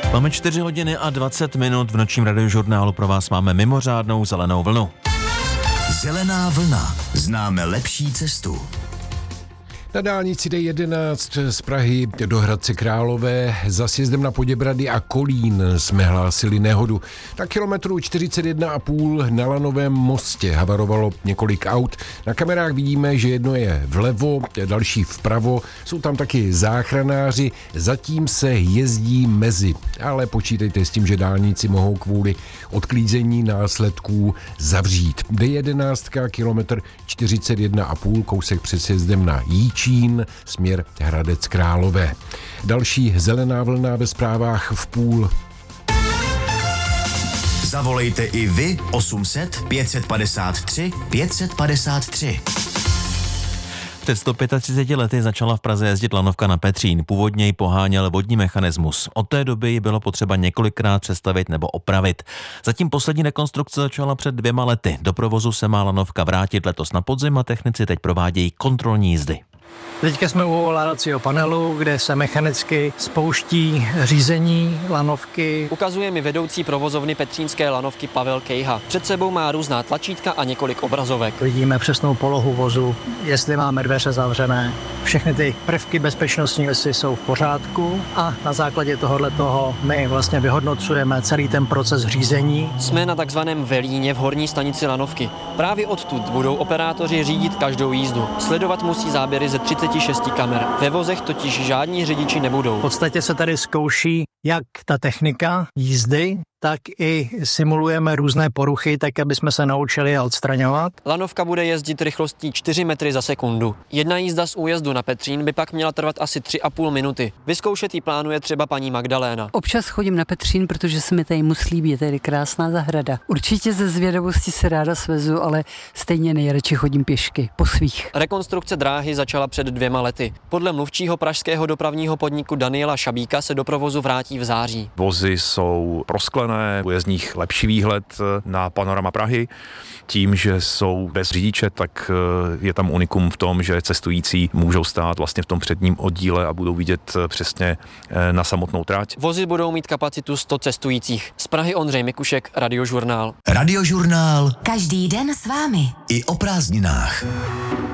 Máme 4 hodiny a 20 minut, v nočním radiožurnálu pro vás máme mimořádnou zelenou vlnu. Zelená vlna. Známe lepší cestu. Na dálnici D11 z Prahy do Hradce Králové za sjezdem na Poděbrady a Kolín jsme hlásili nehodu. Na kilometru 41,5 na Lanovém mostě havarovalo několik aut. Na kamerách vidíme, že jedno je vlevo, další vpravo. Jsou tam taky záchranáři, zatím se jezdí mezi. Ale počítejte s tím, že dálnici mohou kvůli odklízení následků zavřít. D11 kilometr 41,5, kousek před sjezdem na Jíčín, směr Hradec Králové. Další zelená vlna ve zprávách v půl. Zavolejte i vy 800 553 553. Před 135 lety začala v Praze jezdit lanovka na Petřín. Původně ji poháněl vodní mechanismus. Od té doby ji bylo potřeba několikrát přestavit nebo opravit. Zatím poslední rekonstrukce začala před 2 lety. Do provozu se má lanovka vrátit letos na podzim a technici teď provádějí kontrolní jízdy. Teďka jsme u ovládacího panelu, kde se mechanicky spouští řízení lanovky. Ukazuje mi vedoucí provozovny petřínské lanovky Pavel Kejha. Před sebou má různá tlačítka a několik obrazovek. Vidíme přesnou polohu vozu, jestli máme dveře zavřené. Všechny ty prvky bezpečnostní věci jsou v pořádku a na základě tohoto my vlastně vyhodnocujeme celý ten proces řízení. Jsme na takzvaném velíně v horní stanici lanovky. Právě odtud budou operátoři řídit každou jízdu. Sledovat musí záběry ze 36 kamer. Ve vozech totiž žádní řidiči nebudou. V podstatě se tady zkouší jak ta technika jízdy, tak i simulujeme různé poruchy, tak aby jsme se naučili je odstraňovat. Lanovka bude jezdit rychlostí 4 metry za sekundu. Jedna jízda z újezdu na Petřín by pak měla trvat asi 3,5 minuty. Vyzkoušet ji plánuje třeba paní Magdaléna. Občas chodím na Petřín, protože se mi tady moc líbí, je tady krásná zahrada. Určitě ze zvědavosti se ráda svezu, ale stejně nejradši chodím pěšky, po svých. Rekonstrukce dráhy začala před 2 lety. Podle mluvčího pražského dopravního podniku Daniela Šabíka se do provozu vrátí v září. Vozy jsou prosklené, bude z nich lepší výhled na panorama Prahy. Tím, že jsou bez řidiče, tak je tam unikum v tom, že cestující můžou stát vlastně v tom předním oddíle a budou vidět přesně na samotnou trať. Vozy budou mít kapacitu 100 cestujících. Z Prahy Ondřej Mikušek, Radiožurnál. Radiožurnál. Každý den s vámi. I o prázdninách.